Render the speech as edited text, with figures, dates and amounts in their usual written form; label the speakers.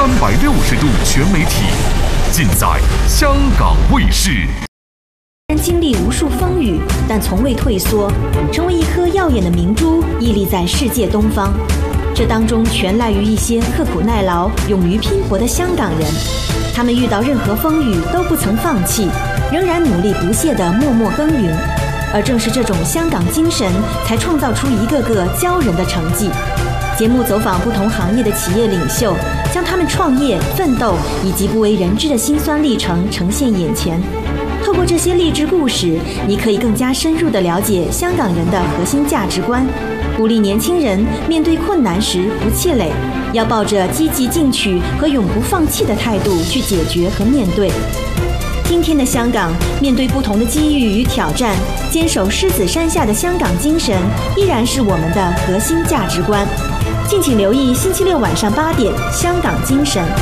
Speaker 1: 360度全媒体，尽在香港卫视。
Speaker 2: 经历无数风雨，但从未退缩，成为一颗耀眼的明珠，屹立在世界东方。这当中全赖于一些刻苦耐劳、勇于拼搏的香港人。他们遇到任何风雨都不曾放弃，仍然努力不懈地默默耕耘。而正是这种香港精神，才创造出一个个骄人的成绩。节目走访不同行业的企业领袖，将他们创业、奋斗以及不为人知的辛酸历程呈现眼前。透过这些励志故事，你可以更加深入地了解香港人的核心价值观，鼓励年轻人面对困难时不气馁，要抱着积极进取和永不放弃的态度去解决和面对。今天的香港，面对不同的机遇与挑战，坚守狮子山下的香港精神依然是我们的核心价值观。敬请留意星期六晚上8点《香港精神》。